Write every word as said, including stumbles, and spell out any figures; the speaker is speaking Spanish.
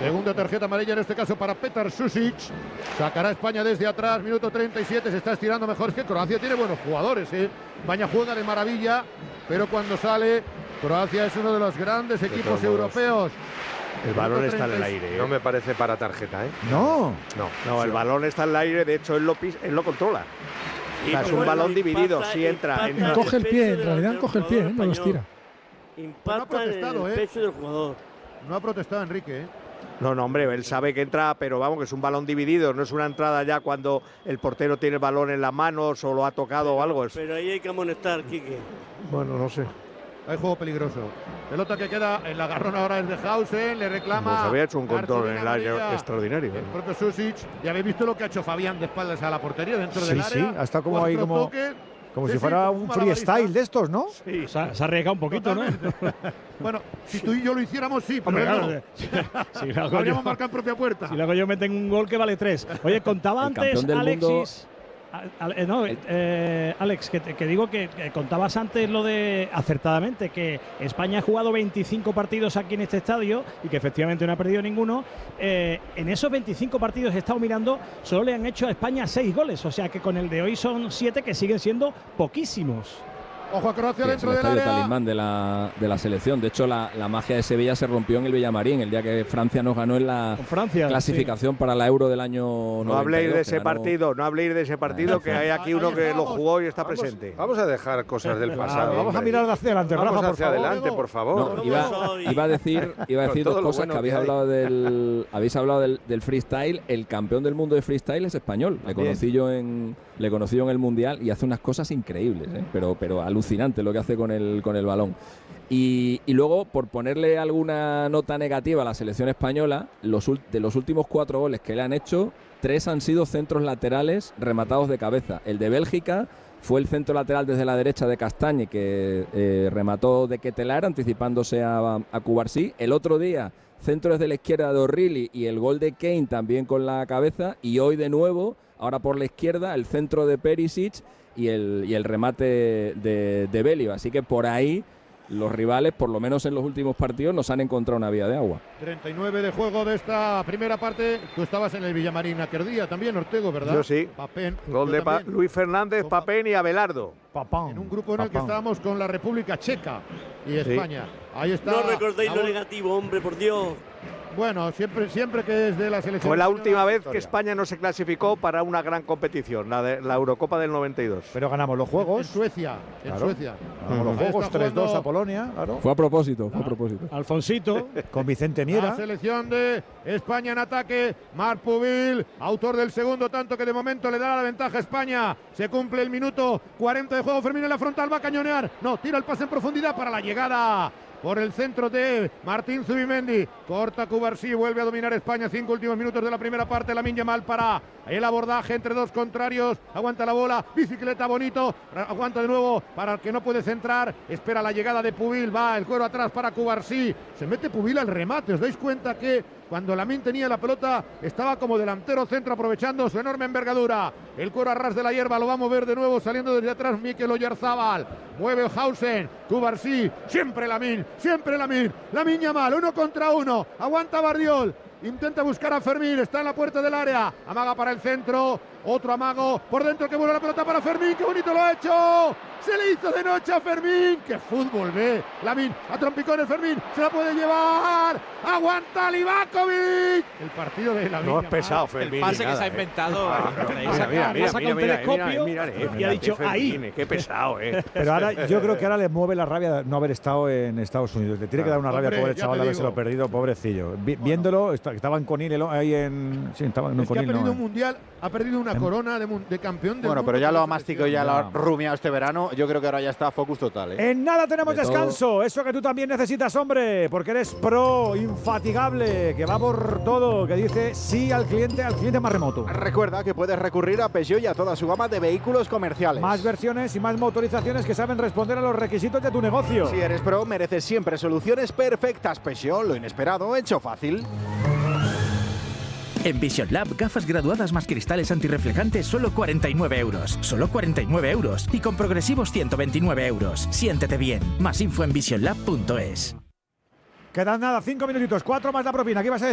Segunda tarjeta amarilla en este caso para Petar Sušić. Sacará España desde atrás, minuto treinta y siete, se está estirando mejor. Es que Croacia tiene buenos jugadores, ¿eh? España juega de maravilla, pero cuando sale, Croacia es uno de los grandes equipos europeos. El balón está en el aire. ¿eh? No me parece para tarjeta, ¿eh? No. No, no el balón está en el aire, de hecho él lo, pis, él lo controla. O sea, es un balón dividido, si entra, entra. Coge el pie, en realidad coge el pie, ¿eh? No lo estira. Impacta en el pecho del jugador. No ha protestado Enrique, ¿eh? No, no, hombre, él sabe que entra, pero vamos, que es un balón dividido, no es una entrada ya cuando el portero tiene el balón en las manos o lo ha tocado pero, o algo. Pero ahí hay que amonestar, Quique. Bueno, no sé. Hay juego peligroso. Pelota que queda en la agarrón ahora es de Hausen, le reclama. Pues había hecho un control en el área extraordinario. El propio Sušić. Y habéis visto lo que ha hecho Fabián de espaldas a la portería dentro sí, del área. Sí, sí, hasta como ahí como, toques, como sí, si sí, fuera como un freestyle de estos, ¿no? Sí, se ha, se ha arriesgado un poquito, totalmente. ¿No? Bueno, si tú y yo lo hiciéramos, sí, pero Hombre, no. Claro, si lo hago Habríamos yo, marcado en propia puerta. Si luego yo meten un gol que vale tres. Oye, contaba antes Alexis. A, a, no, eh, Alex, que, que digo que, que contabas antes lo de, acertadamente, que España ha jugado veinticinco partidos aquí en este estadio y que efectivamente no ha perdido ninguno. Eh, en esos veinticinco partidos he estado mirando, solo le han hecho a España seis goles, o sea que con el de hoy son siete, que siguen siendo poquísimos. Ojo a Croacia sí, dentro es el del área. talismán de la, de la selección. De hecho, la, la magia de Sevilla se rompió en el Villamarín, el día que Francia nos ganó en la Francia, clasificación sí. para la Euro del año noventa y dos. No habléis de ese ganó... partido, no habléis de ese partido, que hay aquí uno que lo jugó y está vamos, presente. Vamos a dejar cosas del pasado. Vamos hombre. a mirar hacia adelante, vamos Rafa, hacia por adelante, favor. por favor. No, iba, iba a decir, iba a decir dos cosas bueno que habéis que hablado del, habéis hablado del, del freestyle. El campeón del mundo de freestyle es español. Le conocí yo en, le conocí yo en el mundial y hace unas cosas increíbles, ¿eh? pero, pero alucinante lo que hace con el, con el balón. Y, y luego, por ponerle alguna nota negativa a la selección española, los, de los últimos cuatro goles que le han hecho, tres han sido centros laterales rematados de cabeza. El de Bélgica fue el centro lateral desde la derecha de Castañe, que eh, remató de Ketelaere, anticipándose a, a Cubarsí. El otro día, centro desde la izquierda de O'Reilly y el gol de Kane también con la cabeza. Y hoy de nuevo, ahora por la izquierda, el centro de Perisic y el, y el remate de, de Belio. Así que por ahí los rivales, por lo menos en los últimos partidos, nos han encontrado una vía de agua. treinta y nueve de juego de esta primera parte. Tú estabas en el Villamarín aquel día también, Ortego, ¿verdad? Yo sí. Papén. Gol de pa Luis Fernández, con Papén y Abelardo. Papán. En un grupo en el Papán. que estábamos con la República Checa y España. Sí. Ahí está. No recordéis lo negativo, hombre, por Dios. Bueno, siempre, siempre que es de la selección. Fue la última vez que España no se clasificó para una gran competición, la de la Eurocopa del noventa y dos. Pero ganamos los juegos. En Suecia, en claro. Suecia. Ganamos los juegos tres dos a Polonia, claro. Fue a propósito, fue a propósito. Alfonsito. Con Vicente Niera. La selección de España en ataque. Marc Pubil, autor del segundo tanto que de momento le da la ventaja a España. Se cumple el minuto cuarenta de juego. Fermín en la frontal, va a cañonear. No, tira el pase en profundidad para la llegada por el centro de Martín Zubimendi. Corta Cubarsí, vuelve a dominar España. Cinco últimos minutos de la primera parte. Lamine Yamal para el abordaje entre dos contrarios. Aguanta la bola, bicicleta bonito. Aguanta de nuevo para el que no puede centrar. Espera la llegada de Pubil. Va el cuero atrás para Cubarsí. Se mete Pubil al remate. ¿Os dais cuenta que cuando Lamine tenía la pelota estaba como delantero centro, aprovechando su enorme envergadura? El cuero a ras de la hierba, lo va a mover de nuevo, saliendo desde atrás Mikel Oyarzabal. Mueve Hausen, Cubarsí, siempre Lamine, siempre Lamine. Lamine Yamal, uno contra uno. Aguanta Bardiol. Intenta buscar a Fermín, está en la puerta del área. Amaga para el centro, otro amago. Por dentro que vuelve la pelota para Fermín, qué bonito lo ha hecho. Se le hizo de noche a Fermín. ¡Qué fútbol ve! Lamine a trompicones, Fermín se la puede llevar. ¡Aguanta Livakovic! El partido de Lamine. No es pesado, Fermín. El pase nada, que se ha eh. inventado. Ah, mira, mira, mira, mira, mira, mira, mira, eh, y ha dicho Fermín, ahí. Qué pesado, eh. Pero ahora yo creo que ahora le mueve la rabia de no haber estado en Estados Unidos. Le tiene que dar una rabia al pobre chaval de habérselo perdido, pobrecillo. Vi, bueno. Viéndolo, estaba en Conil ahí en. Sí, estaba en es Conil. Que ha perdido no, un mundial, ha perdido una corona de, de campeón del Bueno, mundo. pero ya lo ha masticado, ya lo ha rumiado este verano. Yo creo que ahora ya está focus total, ¿eh? En nada tenemos De descanso. todo. Eso que tú también necesitas, hombre, porque eres pro, infatigable, que va por todo, que dice sí al cliente, al cliente más remoto. Recuerda que puedes recurrir a Peugeot y a toda su gama de vehículos comerciales. Más versiones y más motorizaciones que saben responder a los requisitos de tu negocio. Si eres pro, mereces siempre soluciones perfectas. Peugeot, lo inesperado, hecho fácil. En Vision Lab, gafas graduadas más cristales antirreflejantes, solo cuarenta y nueve euros. Solo cuarenta y nueve euros. Y con progresivos ciento veintinueve euros. Siéntete bien. Más info en vision lab punto es. Quedan nada, cinco minutitos, cuatro más la propina. ¿Qué vas a decir?